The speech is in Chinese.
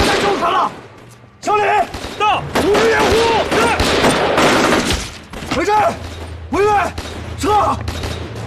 再救他了。小李到， 组织掩护。 是。 回阵，回队，撤。